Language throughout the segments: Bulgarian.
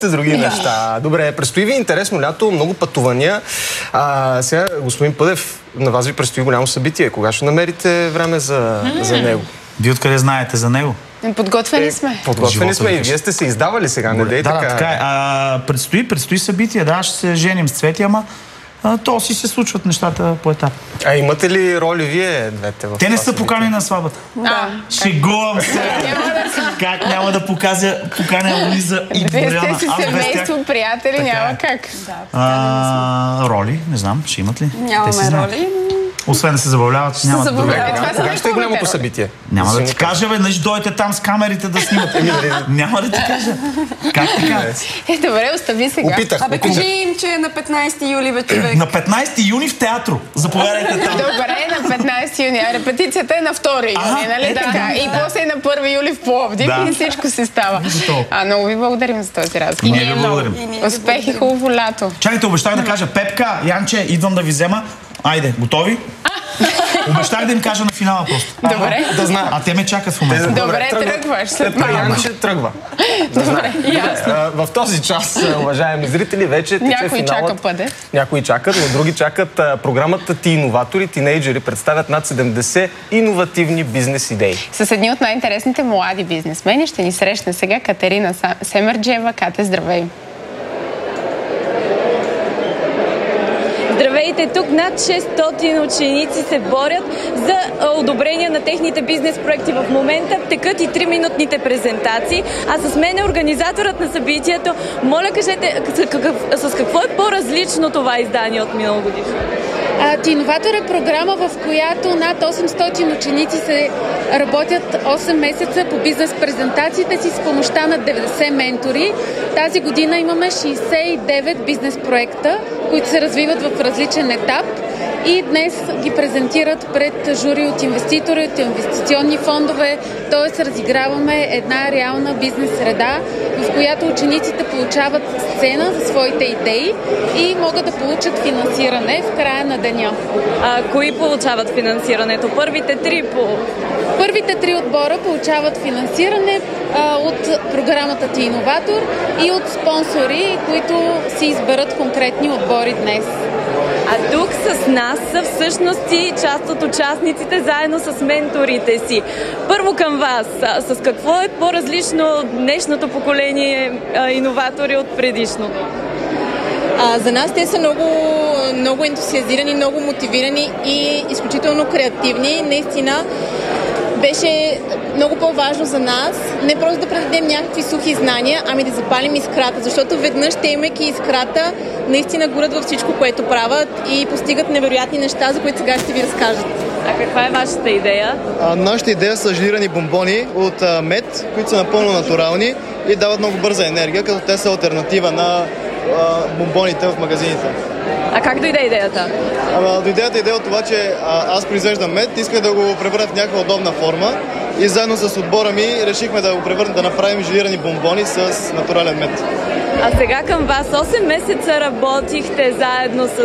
други неща. Добре, предстои ви интересно лято, много пътувания. Сега, господин Пъдев, на вас ви предстои голямо събитие. Кога ще намерите време за него? Вие откъде знаете за него? Подготвени сме. Подготвени сме и вие сте се издавали сега, не дей така. Да, така е. Предстои събитие, да, ще се женим с Цвети, ама то си се случват нещата по етап. А имате ли роли вие двете в Те не са покани на сватбата. Да. Шегувам се. Как няма да поканя Луиза и Боряна? Вие сте си семейство, приятели, няма как. Роли, не знам, ще имат ли? Нямаме роли. Освен да се забавляват, нямат други. Кога ще е голямото събитие? Няма да ти кажа, веднъж дойдете там с камерите да снимате. Няма да ти кажа. Как така? Добре, остави сега. Опитах. Кажи им, че е на 15 юли вече. На 15 юни в театро. Заповядайте там. Добре, на 15 юни. А репетицията е на 2 юни, нали така? И после на 1 юли в Пловдив и всичко си става. Много ви благодарим за този разговор. Ние ви благодарим. Успех и хубаво лято. Чакайте, обещах да кажа Пепка, Янче, идвам да ви взема. Айде, готови? Обещах да им кажа на финала просто. Добре. Да знаят. А те ме чакат в момента. Добре, тръгваш. След Янче тръгва. Добре, ясно. В този час, уважаеми зрители, вече тече финалът. Някои чака Пъдев. Някои чакат, но други чакат програмата Ти иноватори. Тинейджери представят над 70 иновативни бизнес идеи. С едни от най-интересните млади бизнесмени ще ни срещне сега Катерина Семерджиева. Кате, здравей! Здравейте! Тук над 600 ученици се борят за одобрение на техните бизнес проекти в момента. Текат и 3-минутните презентации. А с мен е организаторът на събитието. Моля, кажете, с какво е по-различно това издание от миналогодишно? Иноватор е програма, в която над 800 ученици се работят 8 месеца по бизнес презентациите си с помощта на 90 ментори. Тази година имаме 69 бизнес проекта, които се развиват в различен етап и днес ги презентират пред жури от инвеститори, от инвестиционни фондове, т.е. разиграваме една реална бизнес среда, в която учениците получават сцена за своите идеи и могат да получат финансиране в края на деня. Кои получават финансирането? Първите 3 Първите 3 отбора получават финансиране от програмата Ти иноватор и от спонсори, които си изберат конкретни отбори днес. А тук с нас са всъщност и част от участниците, заедно с менторите си. Първо към вас. С какво е по-различно днешното поколение иноватори от предишното? За нас те са много ентусиазирани, много мотивирани и изключително креативни. Наистина беше много по-важно за нас не просто да предадем някакви сухи знания, ами да запалим искрата, защото веднъж те, имайки искрата, наистина горят във всичко, което правят и постигат невероятни неща, за които сега ще ви разкажат. А каква е вашата идея? Нашата идея са желирани бомбони от мед, които са напълно натурални и дават много бърза енергия, като те са алтернатива на бомбоните в магазините. А как дойде идеята? Дойде идея от това, че аз произвеждам мед, исках да го превърна в някаква удобна форма и заедно с отбора ми решихме да го превърнем, да направим желирани бомбони с натурален мед. А сега към вас. 8 месеца работихте заедно с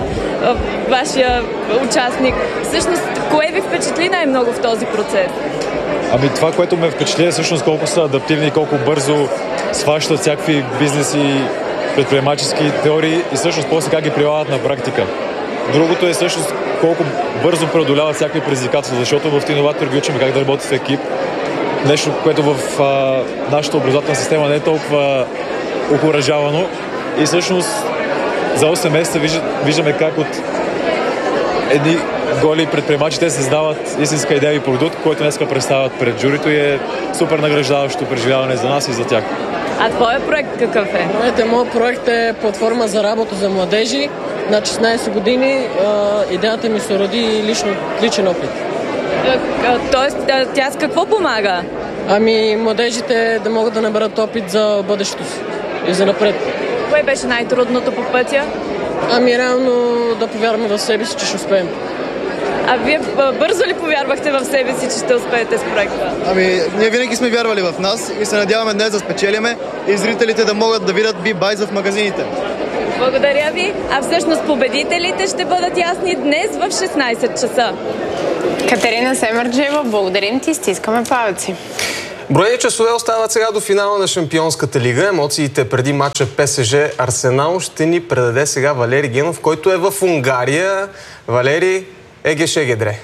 вашия участник. Всъщност, кое ви впечатли най-много в този процес? Това, което ме впечатли е всъщност колко са адаптивни и колко бързо схващат всякакви бизнес и предприемачески теории и всъщност после как ги прилагат на практика. Другото е всъщност колко бързо преодоляват всякакви предизвикателства, защото в иноватор ги учим как да работят в екип. Нещо, което в нашата образователна система не е толкова окуражавано и всъщност за 8 месеца виждаме как от едни голи предприемачи те създават истинска идея и продукт, който днеска представят пред журито и е супер награждаващо преживяване за нас и за тях. А твоя проект какъв е? Моят проект е платформа за работа за младежи. На 16 години идеята ми се роди личен опит. Тоест, тя с какво помага? Младежите да могат да наберат опит за бъдещето си и за напред. Кое беше най-трудното по пътя? Реално да повярваме в себе си, че ще успеем. А вие бързо ли повярвахте в себе си, че ще успеете с проекта? Ние винаги сме вярвали в нас и се надяваме днес да спечелиме и зрителите да могат да видят B-Buys в магазините. Благодаря ви. А всъщност победителите ще бъдат ясни днес в 16 часа. Катерина Семерджиева, благодарим ти, стискаме палци. Броени часове остават сега до финала на Шампионската лига. Емоциите преди матча ПСЖ Арсенал ще ни предаде сега Валери Генов, който е в Унгария. Валери, еге-шеге дре.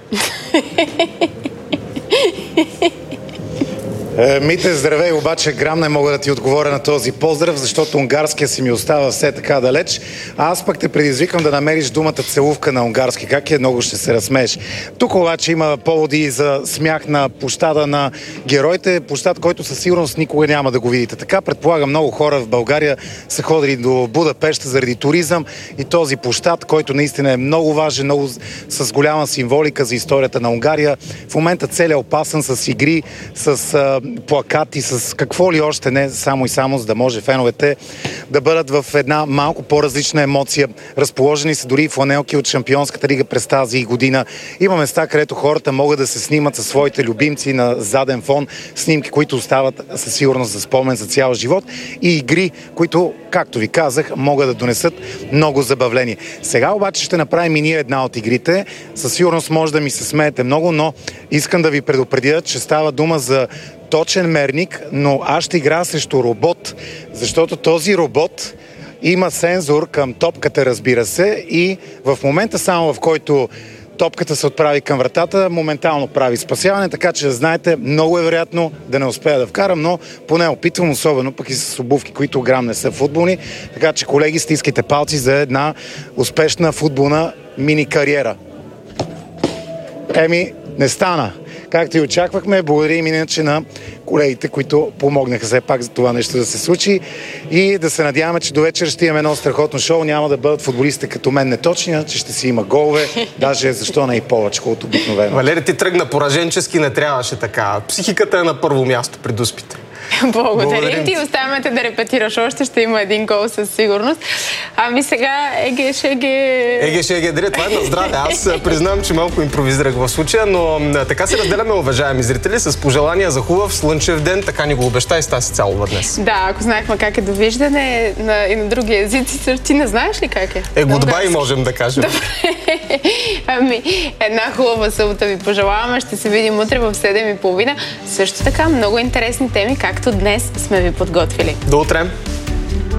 Мите, здравей, обаче грам не мога да ти отговоря на този поздрав, защото унгарския си ми остава все така далеч. А аз пък те предизвикам да намериш думата целувка на унгарски. Как е, много ще се разсмееш. Тук обаче има поводи за смях на площада на героите. Площад, който със сигурност никога няма да го видите. Така предполагам, много хора в България са ходили до Будапеща заради туризъм и този площад, който наистина е много важен, много с голяма символика за историята на Унгария. В момента целият опасен с игри, с плакати, с какво ли още не, само и само, за да може феновете да бъдат в една малко по-различна емоция. Разположени са дори фланелки от Шампионската лига през тази година. Има места, където хората могат да се снимат със своите любимци на заден фон, снимки, които остават със сигурност за спомен за цял живот и игри, които, както ви казах, могат да донесат много забавление. Сега обаче ще направим и ние една от игрите. Със сигурност може да ми се смеете много, но искам да ви предупредя, че става дума за точен мерник, но аз ще играя срещу робот, защото този робот има сензор към топката, разбира се, и в момента само в който топката се отправи към вратата, моментално прави спасяване, така че знаете, много е вероятно да не успея да вкарам, но поне опитвам, особено пък и с обувки, които грам не са футболни, така че колеги, стискайте палци за една успешна футболна мини кариера. Не стана. Както и очаквахме, благодарим иначе на колегите, които помогнаха все пак за това нещо да се случи и да се надяваме, че до вечер ще имаме едно страхотно шоу. Няма да бъдат футболистите като мен неточни, че ще си има голове, даже защо не и повече от обикновено. Валери, ти тръгна пораженчески, не трябваше така. Психиката е на първо място при дуспите. Благодарим ти, оставяме те да репетираш още, ще има един гол със сигурност. Ами сега еге-шеге... Еге-шеге дре, това е на здраве. Аз признавам, че малко импровизирах в случая, но така се разделяме, уважаеми зрители, с пожелания за хубав слънчев ден, така ни го обеща и Стаси Цялова днес. Да, ако знаехме как е довиждане и на други езици, ти не знаеш ли как е? Гудбай можем да кажем. Добре. Ами, една хубава събота ви пожелаваме, ще се видим утре в 7:30. Също така много интересни теми, както днес сме ви подготвили. До утре!